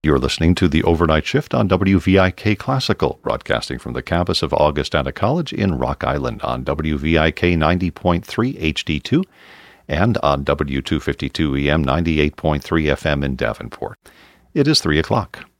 You're listening to the Overnight Shift on WVIK Classical, broadcasting from the campus of Augustana College in Rock Island on WVIK 90.3 HD2 and on W252 EM 98.3 FM in Davenport. It is 3 o'clock.